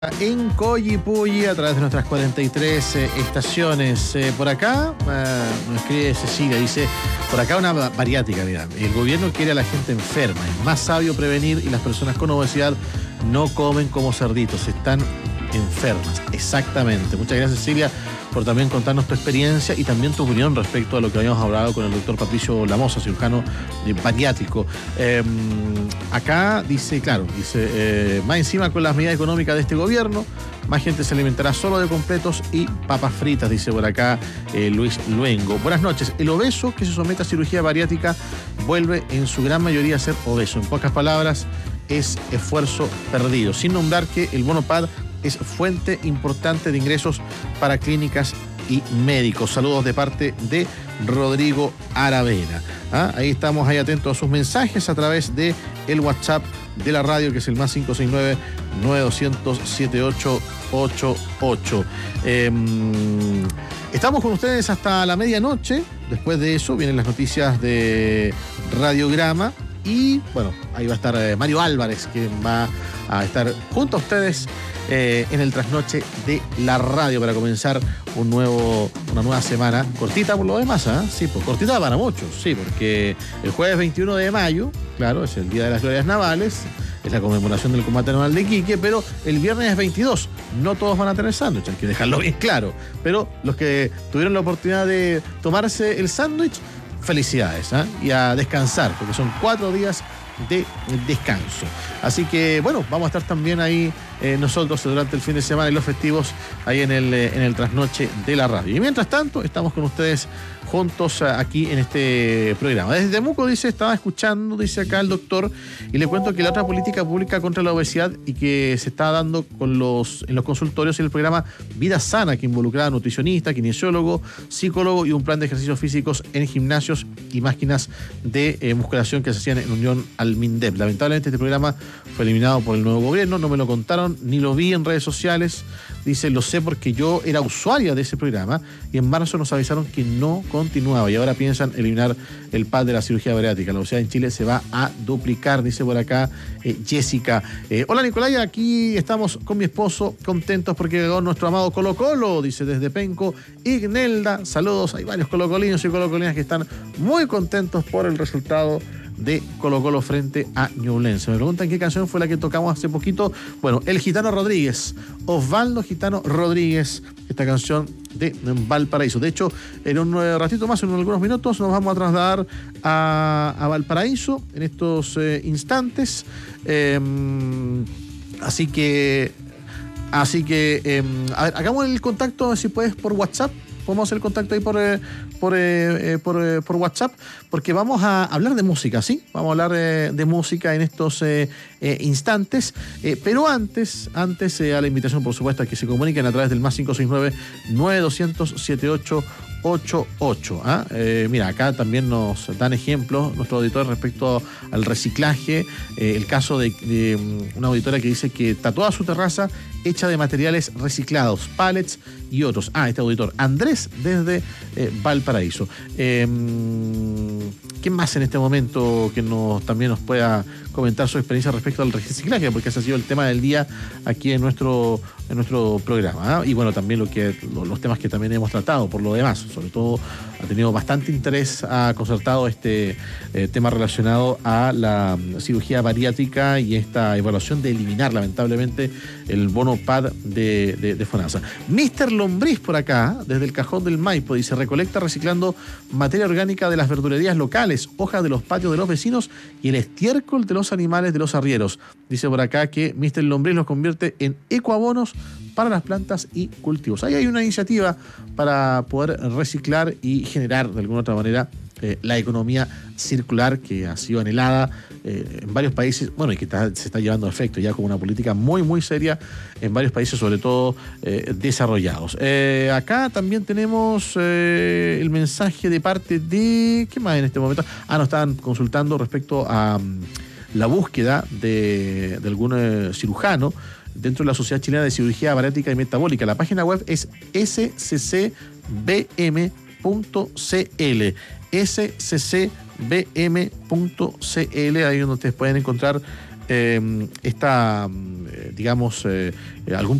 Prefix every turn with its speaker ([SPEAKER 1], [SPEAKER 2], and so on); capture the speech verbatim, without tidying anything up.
[SPEAKER 1] En Collipulli a través de nuestras cuarenta y tres eh, estaciones. Eh, por acá eh, nos escribe Cecilia, dice, por acá una bariátrica, mira, el gobierno quiere a la gente enferma, es más sabio prevenir y las personas con obesidad no comen como cerditos, están enfermas. Exactamente. Muchas gracias, Cecilia, por también contarnos tu experiencia y también tu opinión respecto a lo que habíamos hablado con el doctor Patricio Lamosa, cirujano bariátrico. Eh, acá dice, claro, dice, eh, más encima con las medidas económicas de este gobierno, más gente se alimentará solo de completos y papas fritas, dice por acá eh, Luis Luengo. Buenas noches. El obeso que se somete a cirugía bariátrica vuelve en su gran mayoría a ser obeso. En pocas palabras, es esfuerzo perdido. Sin nombrar que el bono P A D es fuente importante de ingresos para clínicas y médicos. Saludos de parte de Rodrigo Aravena. ¿Ah? Ahí estamos, ahí atentos a sus mensajes a través de el WhatsApp de la radio, que es el más cinco seis nueve, nueve dos cero cero, siete ocho ocho ocho. Eh, estamos con ustedes hasta la medianoche. Después de eso vienen las noticias de Radiograma. Y bueno, ahí va a estar eh, Mario Álvarez, quien va a estar junto a ustedes eh, en el trasnoche de la radio para comenzar un nuevo, una nueva semana. Cortita por lo demás, ¿eh? Sí, pues cortita para muchos, sí, porque el jueves veintiuno de mayo, claro, es el Día de las Glorias Navales, es la conmemoración del combate naval de Iquique, pero el viernes es veintidós. No todos van a tener sándwich, hay que dejarlo bien claro. Pero los que tuvieron la oportunidad de tomarse el sándwich, felicidades, ¿eh? Y a descansar, porque son cuatro días de descanso. Así que, bueno, vamos a estar también ahí eh, nosotros durante el fin de semana y los festivos ahí en el, en el trasnoche de la radio. Y mientras tanto, estamos con ustedes juntos aquí en este programa. Desde Temuco, dice, estaba escuchando, dice acá el doctor, y le cuento que la otra política pública contra la obesidad y que se está dando con los, en los consultorios y el programa Vida Sana, que involucraba a nutricionista, kinesiólogo, psicólogo y un plan de ejercicios físicos en gimnasios y máquinas de eh, musculación que se hacían en unión al MINDEP. Lamentablemente este programa fue eliminado por el nuevo gobierno, no me lo contaron, ni lo vi en redes sociales. Dice, lo sé porque yo era usuaria de ese programa y en marzo nos avisaron que no continuaba y ahora piensan eliminar el P A D de la cirugía bariátrica. La obesidad en Chile se va a duplicar, dice por acá eh, Jessica. Eh, hola Nicolai, aquí estamos con mi esposo contentos porque llegó nuestro amado Colo Colo, dice desde Penco. Ignelda, saludos, hay varios colocolinos y colocolinas que están muy contentos por el resultado de Colo Colo frente a Ñublense. Me preguntan qué canción fue la que tocamos hace poquito. Bueno, El Gitano Rodríguez, Osvaldo Gitano Rodríguez, esta canción de Valparaíso. De hecho, en un ratito más, en algunos minutos, nos vamos a trasladar a, a Valparaíso en estos eh, instantes. Eh, así que, así que, eh, a ver, hagamos el contacto, si puedes, por WhatsApp. Podemos hacer el contacto ahí por, eh, por, eh, por, eh, por WhatsApp, porque vamos a hablar de música, ¿sí? Vamos a hablar eh, de música en estos eh, eh, instantes, eh, pero antes, antes eh, a la invitación, por supuesto, a que se comuniquen a través del más cinco seis nueve, nueve dos cero cero, siete ocho ocho ocho. ¿Ah? Eh, mira, acá también nos dan ejemplos nuestro auditor respecto al reciclaje. Eh, el caso de, de una auditora que dice que está toda su terraza hecha de materiales reciclados, pallets y otros. Ah, este auditor, Andrés, desde eh, Valparaíso. Eh, ¿Quién más en este momento que nos también nos pueda comentar su experiencia respecto al reciclaje? Porque ese ha sido el tema del día aquí en nuestro, en nuestro programa, ¿eh? Y bueno, también lo que, los temas que también hemos tratado por lo demás. Sobre todo ha tenido bastante interés, ha concertado este eh, tema relacionado a la cirugía bariátrica y esta evaluación de eliminar lamentablemente el bono P A D de, de, de FONASA. mister Lombriz por acá, desde el Cajón del Maipo, dice, recolecta reciclando materia orgánica de las verdulerías locales, hojas de los patios de los vecinos y el estiércol de los animales de los arrieros. Dice por acá que mister Lombriz los convierte en ecoabonos para las plantas y cultivos. Ahí hay una iniciativa para poder reciclar y generar de alguna otra manera eh, la economía circular que ha sido anhelada eh, en varios países, bueno, y que está, se está llevando a efecto ya como una política muy, muy seria en varios países, sobre todo eh, desarrollados. Eh, acá también tenemos eh, el mensaje de parte de... ¿Qué más en este momento? Ah, nos estaban consultando respecto a um, la búsqueda de, de algún eh, cirujano dentro de la Sociedad Chilena de Cirugía Bariátrica y Metabólica. La página web es s c c b m punto c l. s c c b m punto c l, ahí donde ustedes pueden encontrar eh, esta, eh, digamos, eh, algún